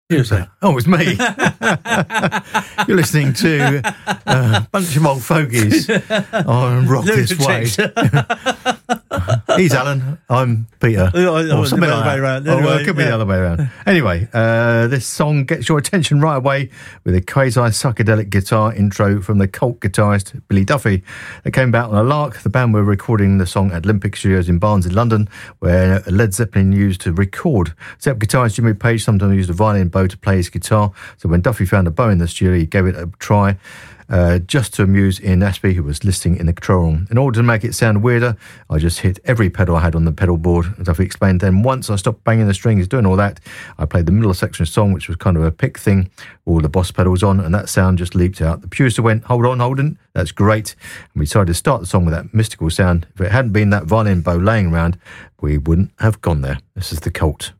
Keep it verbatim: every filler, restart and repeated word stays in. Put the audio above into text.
Who's that? Oh, it's me. You're listening to uh, a bunch of old fogies on Rock This Way. He's Alan. I'm Peter. Oh, or oh, something the like other way that. round. Oh, well, Anyway, it could be yeah. the other way around. Anyway, uh, this song gets your attention right away with a quasi-psychedelic guitar intro from the cult guitarist Billy Duffy. It came about on a lark. The band were recording the song at Olympic Studios in Barnes in London, where Led Zeppelin used to record. Zepp guitarist Jimmy Page sometimes used a violin bow to play his guitar. So when Duffy found a bow in the studio, he gave it a try. Uh, just to amuse Ian Ashby, who was listening in the control room. In order to make it sound weirder, I just hit every pedal I had on the pedal board, as I've explained. Then once I stopped banging the strings, doing all that, I played the middle section of the song, which was kind of a pick thing, all the boss pedals on, and that sound just leaped out. The producer went, hold on, Holden, that's great. And we decided to start the song with that mystical sound. If it hadn't been that violin bow laying around, we wouldn't have gone there. This is The Cult.